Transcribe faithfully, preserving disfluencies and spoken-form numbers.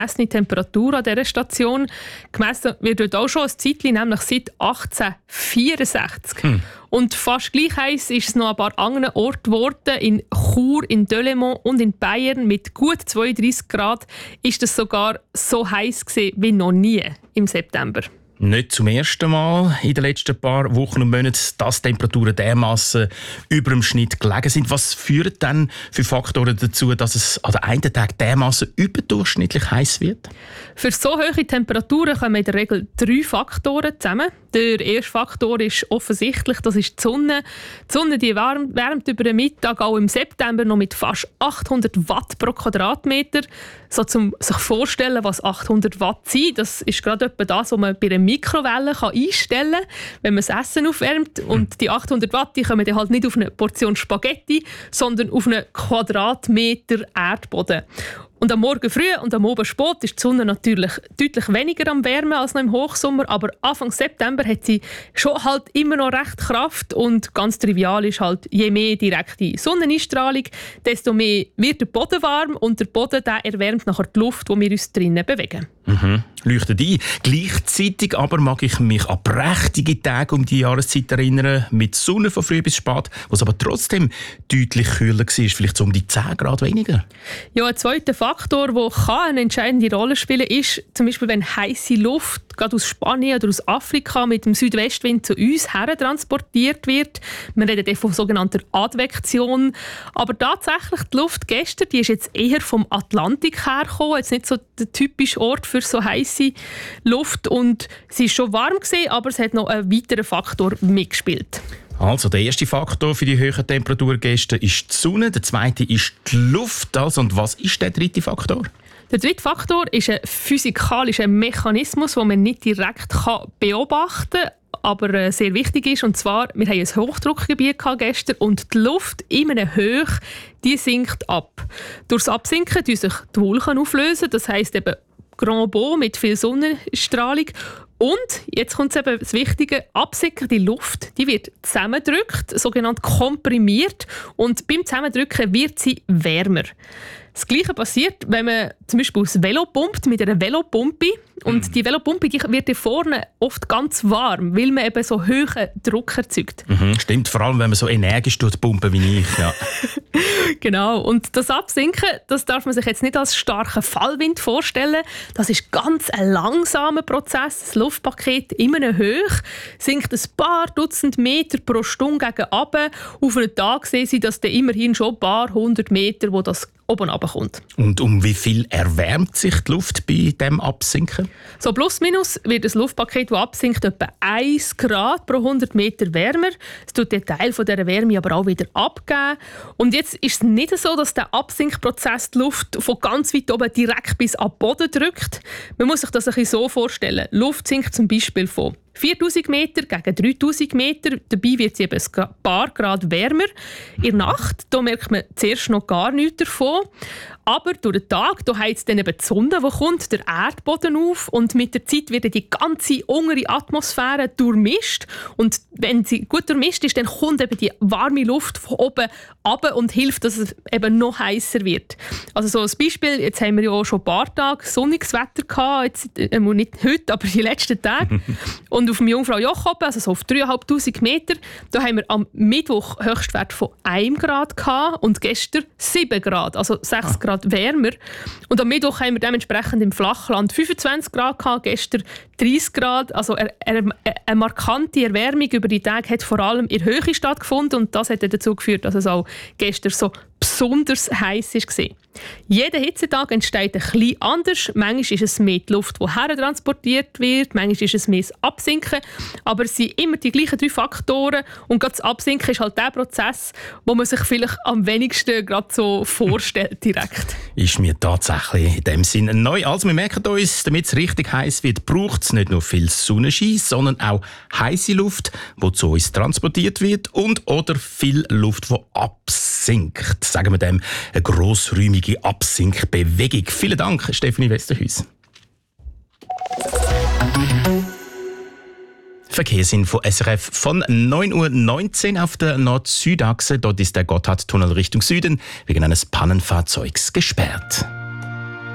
gemessene Temperatur an dieser Station. Gemessen wird dort auch schon ein Zeitchen, nämlich seit achtzehnhundertvierundsechzig. Hm. Und fast gleich heiß ist es noch an ein paar anderen Orten geworden. In Chur, in Delémont und in Bayern mit gut zweiunddreissig Grad ist es sogar so heiß gewesen wie noch nie im September. Nicht zum ersten Mal in den letzten paar Wochen und Monaten, dass Temperaturen dermassen über dem Schnitt gelegen sind. Was führen denn für Faktoren dazu, dass es an den einen Tag dermassen überdurchschnittlich heiß wird? Für so hohe Temperaturen kommen in der Regel drei Faktoren zusammen. Der erste Faktor ist offensichtlich, das ist die Sonne. Die Sonne die wärmt, wärmt über den Mittag auch im September noch mit fast achthundert Watt pro Quadratmeter. So zum sich vorstellen, was achthundert Watt sind, das ist gerade etwa das, was man bei einer Mikrowelle kann einstellen kann, wenn man das Essen aufwärmt. Und die achthundert Watt die kommen dann halt nicht auf eine Portion Spaghetti, sondern auf einen Quadratmeter Erdboden. Und am Morgen früh und am Abend spät ist die Sonne natürlich deutlich weniger am Wärmen als noch im Hochsommer, aber Anfang September hat sie schon halt immer noch recht Kraft und ganz trivial ist halt, je mehr direkte Sonneneinstrahlung, desto mehr wird der Boden warm und der Boden der erwärmt nachher die Luft, wo wir uns drinnen bewegen. Mhm. Leuchtet ein. Gleichzeitig aber mag ich mich an prächtige Tage um die Jahreszeit erinnern, mit Sonne von früh bis spät, wo es aber trotzdem deutlich kühler war, vielleicht so um die zehn Grad weniger. Ja, ein zweiter Faktor, der eine entscheidende Rolle spielen kann, ist zum Beispiel, wenn heiße Luft gerade aus Spanien oder aus Afrika mit dem Südwestwind zu uns her transportiert wird. Wir reden dann von sogenannter Advektion. Aber tatsächlich, die Luft gestern, die ist jetzt eher vom Atlantik hergekommen, jetzt nicht so der typische Ort für so heiße Luft. Und sie war schon warm gewesen, aber es hat noch einen weiteren Faktor mitgespielt. Also der erste Faktor für die hohen Temperaturen gestern ist die Sonne, der zweite ist die Luft. Also, und was ist der dritte Faktor? Der dritte Faktor ist ein physikalischer Mechanismus, den man nicht direkt beobachten kann, aber sehr wichtig ist. Und zwar, wir hatten ein Hochdruckgebiet gestern und die Luft in einer Höhe, die sinkt ab. Durch das Absinken lösen sich die Wolken auflösen, das heisst eben Grand Beau mit viel Sonnenstrahlung. Und jetzt kommt eben das Wichtige, absickernde Luft, die wird zusammengedrückt, sogenannt komprimiert, und beim Zusammendrücken wird sie wärmer. Das Gleiche passiert, wenn man zum Beispiel das Velo pumpt mit einer Velopumpe. Und mhm. die Velopumpe die wird hier vorne oft ganz warm, weil man eben so hohen Druck erzeugt. Mhm, stimmt, vor allem wenn man so energisch pumpen wie ich. Ja. Genau, und das Absinken, das darf man sich jetzt nicht als starken Fallwind vorstellen. Das ist ganz ein langsamer Prozess. Das Luftpaket in einer Höhe sinkt ein paar Dutzend Meter pro Stunde gegen runter. Auf einen Tag sehen Sie, dass dann immerhin schon ein paar hundert Meter, wo das oben runterkommt. Und um wie viel erwärmt sich die Luft bei diesem Absinken? So plus minus wird das Luftpaket, das absinkt, etwa ein Grad pro hundert Meter wärmer. Es tut den Teil von dieser Wärme aber auch wieder abgeben. Und jetzt ist es nicht so, dass der Absinkprozess die Luft von ganz weit oben direkt bis an den Boden drückt. Man muss sich das ein bisschen so vorstellen. Luft sinkt zum Beispiel von viertausend Meter gegen dreitausend Meter. Dabei wird sie eben ein paar Grad wärmer. In der Nacht da merkt man zuerst noch gar nichts davon. Aber durch den Tag da heizt dann eben die Sonne, die kommt, der Erdboden auf. Und mit der Zeit wird die ganze untere Atmosphäre durchmischt. Und wenn sie gut durchmischt ist, dann kommt eben die warme Luft von oben runter und hilft, dass es eben noch heißer wird. Also so als Beispiel, jetzt haben wir ja auch schon ein paar Tage sonniges Wetter gehabt. Jetzt, äh, nicht heute, aber die letzten Tage. Und auf dem Jungfrau Joch oben, also so auf dreitausendfünfhundert Meter, da haben wir am Mittwoch Höchstwert von einem Grad gehabt und gestern sieben Grad, also sechs Grad wärmer. Und am Mittwoch haben wir dementsprechend im Flachland fünfundzwanzig Grad gehabt, gestern dreißig Grad. Also eine, eine, eine markante Erwärmung über die Tage hat vor allem in der Höhe stattgefunden und das hat dazu geführt, dass es auch gestern so besonders heiß war. Jeder Hitzetag entsteht ein bisschen anders. Manchmal ist es mehr die Luft, die her transportiert wird, manchmal ist es mehr das Absinken. Aber es sind immer die gleichen drei Faktoren. Und gerade das Absinken ist halt der Prozess, wo man sich vielleicht am wenigsten gerade so vorstellt direkt. Ist mir tatsächlich in dem Sinne neu. Also wir merken uns, damit es richtig heiß wird, braucht es nicht nur viel Sonnenschein, sondern auch heiße Luft, die zu uns transportiert wird und oder viel Luft, die absinkt. Sagen wir dem eine grossräumige Absinkbewegung. Vielen Dank, Stefanie Westerhuis. Verkehrsinfo S R F von neun Uhr neunzehn auf der Nord-Süd-Achse. Dort ist der Gotthardtunnel Richtung Süden wegen eines Pannenfahrzeugs gesperrt.